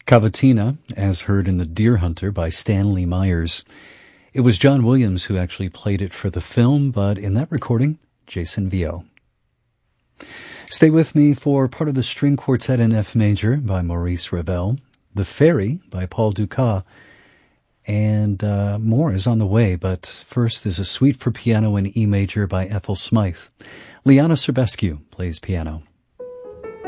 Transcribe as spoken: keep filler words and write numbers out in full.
Cavatina, as heard in The Deer Hunter by Stanley Myers. It was John Williams who actually played it for the film, but in that recording, Jason Vio. Stay with me for part of the string quartet in F major by Maurice Ravel, The Fairy by Paul Dukas, and uh, more is on the way, but first is a suite for piano in E major by Ethel Smythe. Liana Serbescu plays piano.